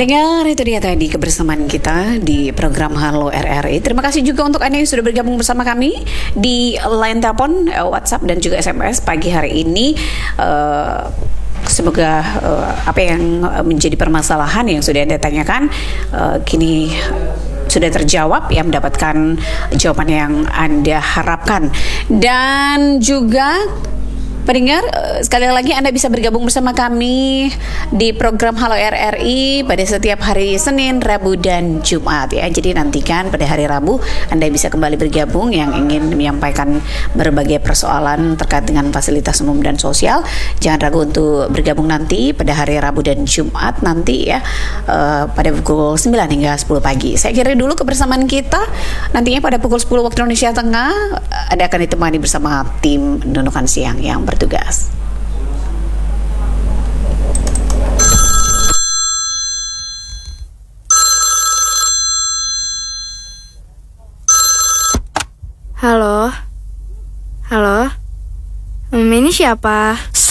Pendengar, itu dia tadi kebersamaan kita di program Halo RRI. Terima kasih juga untuk Anda yang sudah bergabung bersama kami di line telepon, WhatsApp dan juga SMS pagi hari ini. Semoga apa yang menjadi permasalahan yang sudah Anda tanyakan kini sudah terjawab, ya, mendapatkan jawaban yang Anda harapkan. Dan juga pendengar, sekali lagi Anda bisa bergabung bersama kami di program Halo RRI pada setiap hari Senin, Rabu, dan Jumat, ya. Jadi nantikan pada hari Rabu Anda bisa kembali bergabung yang ingin menyampaikan berbagai persoalan terkait dengan fasilitas umum dan sosial. Jangan ragu untuk bergabung nanti pada hari Rabu dan Jumat nanti, ya, pada pukul 9 hingga 10 pagi. Saya kira dulu kebersamaan kita. Nantinya pada pukul 10 waktu Indonesia Tengah Anda akan ditemani bersama tim Nunukan Siang yang bertugas. Halo, ini siapa?